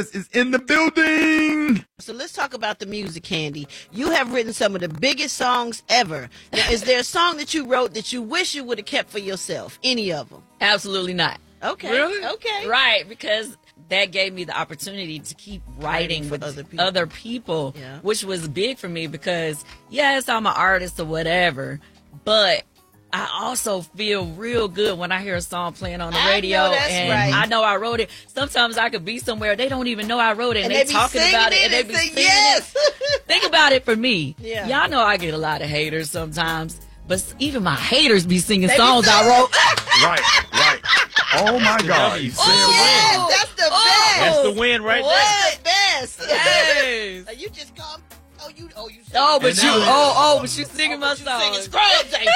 is in the building. So let's talk about the music, Candy. You have written some of the biggest songs ever. Now, is there a song that you wrote that you wish you would have kept for yourself? Any of them? Absolutely not. Okay. Really? Okay. Right, because that gave me the opportunity to keep writing with other people, Yeah. which was big for me because, yes, I'm an artist or whatever, but I also feel real good when I hear a song playing on the radio. I know that's and right. I know I wrote it. Sometimes I could be somewhere, they don't even know I wrote it, and they be talking singing about it, it and they be say singing yes. it. Think about it for me. Yeah. Y'all know I get a lot of haters sometimes, but even my haters be singing They be songs I singing. wrote. Right. Oh my God. You said Yes, Oh. that's the best. That's the win right there. That's the best. Yes. You just come. You. Oh, but And you, now- but you singing my you singing song. Scrubs, ain't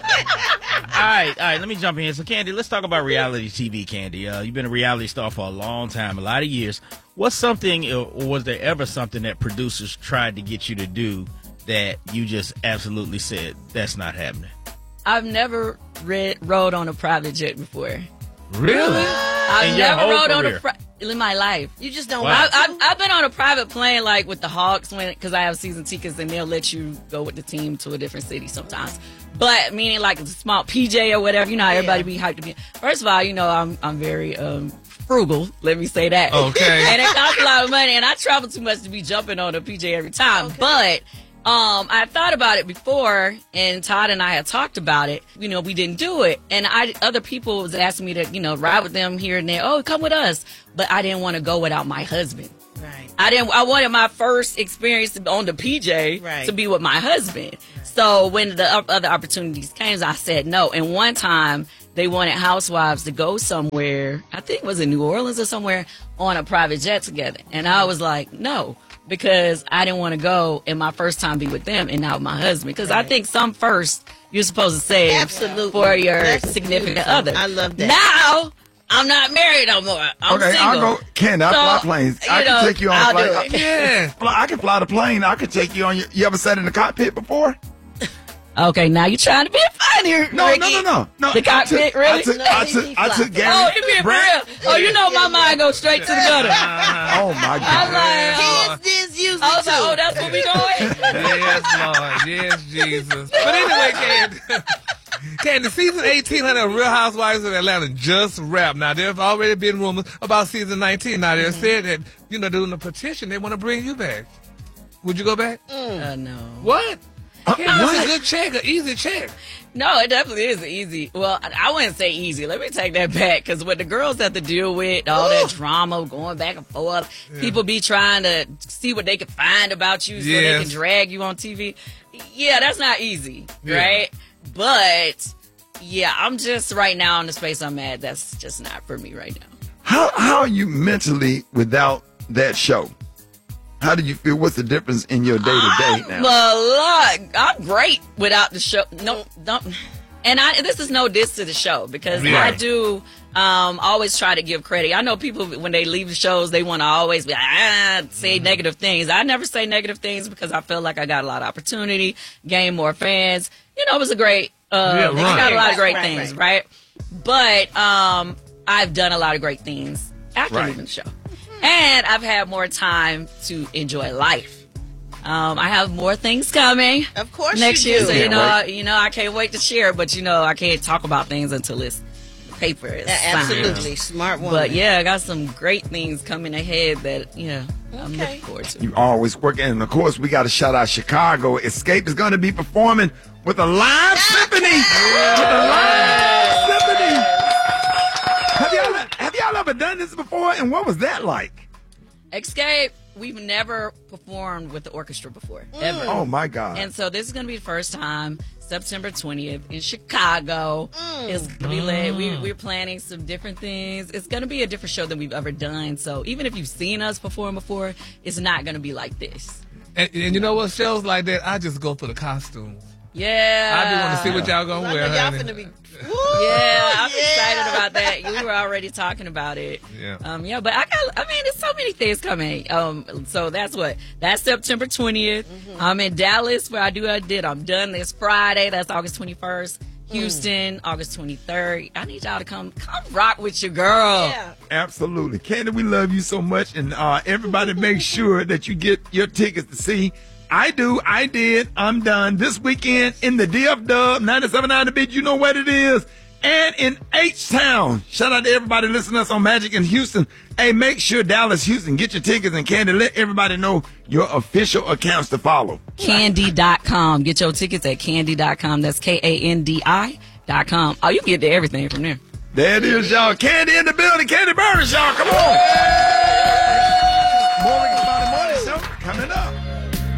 you? All right. Let me jump in. So, Candy, let's talk about reality TV, Candy. You've been a reality star for a long time, a lot of years. What's something, or was there ever something that producers tried to get you to do that you just absolutely said, that's not happening? I've never rode on a private jet before. Really? I've In your never whole rode on career? in my life. You just don't. Wow. I've been on a private plane like with the Hawks because I have season tickets and they'll let you go with the team to a different city sometimes. But meaning like a small PJ or whatever, you know how everybody be hyped to be. First of all, you know I'm very frugal. Let me say that. Okay. And it costs a lot of money, and I travel too much to be jumping on a PJ every time. Okay. But I thought about it before, and Todd and I had talked about it. You know, we didn't do it, and other people was asking me to, ride with them here and there. Oh, come with us, but I didn't want to go without my husband. Right. I wanted my first experience on the PJ Right. to be with my husband. So when the other opportunities came, I said no. And one time they wanted housewives to go somewhere. I think it was in New Orleans or somewhere on a private jet together, and I was like no. Because I didn't want to go and my first time be with them and not with my husband. Because I think some first you're supposed to save Absolutely. for your That's significant beautiful. other. I love that. Now, I'm not married no more. I'm Okay, single. I'll go. Ken, I fly So, planes. I you can know, take you on a I'll flight. do it. Yeah. I can fly the plane. I can take you on your. You ever sat in the cockpit before? Okay, now you're trying to be funny here, No, Ricky. no. The cockpit, really? I took Gary. Oh, you being for Brad- real? Oh, you know my mind goes straight to the gutter. Oh my I'm God. like, Kids usually I was like, too. oh, that's where we going? Yes, Lord. Yes, Jesus. But anyway, Candy, season 1800 of Real Housewives of Atlanta just wrapped. Now, there's already been rumors about season 19. Now, they said that, doing a petition, they want to bring you back. Would you go back? No. What? Candy, it's what? a good check, an easy check. No, it definitely is easy. Well, I wouldn't say easy. Let me take that back, because what the girls have to deal with, all that drama going back and forth, people be trying to see what they can find about you so they Yes. can drag you on TV. Yeah, that's not easy, Yeah. right? But, yeah, I'm just right now in the space I'm at. That's just not for me right now. How are you mentally without that show? How do you feel? What's the difference in your day to day now? I'm great without the show. No, don't. And this is no diss to the show, because Yeah. I do always try to give credit. I know people, when they leave the shows, they want to always be like, say negative things. I never say negative things because I feel like I got a lot of opportunity, gain more fans. It was a great, I got a lot of great things, right? But I've done a lot of great things after Right. leaving the show. And I've had more time to enjoy life. I have more things coming. Of course next you year. do. So Can't I can't wait to share. But I can't talk about things until it's the paper is signed. Absolutely. Smart woman. But yeah, I got some great things coming ahead that I'm looking forward to. You always working, and of course we got to shout out Chicago. Escape is going to be performing with a live symphony. With a live symphony. Have y'all ever done this before? And what was that like? Escape, we've never performed with the orchestra before, ever. Oh my God! And so this is going to be the first time, September 20th in Chicago. It's going to be lit. We're planning some different things. It's going to be a different show than we've ever done. So even if you've seen us perform before, it's not going to be like this. And you know what? Shows like that, I just go for the costumes. Yeah. I just want to see what y'all going to wear, y'all honey. finna be. Yeah, I'm excited about that. We were already talking about it. Yeah. But there's so many things coming. So that's September 20th. I'm in Dallas where I'm done this Friday. That's August 21st. Houston, August 23rd. I need y'all to come rock with your girl. Yeah. Absolutely. Candy, we love you so much. And everybody make sure that you get your tickets to see I Did, I'm Done this weekend in the DF Dub, 97.9 The Beat. You know what it is. And in H-Town. Shout out to everybody listening to us on Magic in Houston. Hey, make sure Dallas, Houston, get your tickets. And Candy, let everybody know your official accounts to follow. Candy.com. Get your tickets at candy.com. That's KANDI.com. Oh, you can get to everything from there. There it is, y'all. Candy in the building. Candy Burns, y'all. Come on.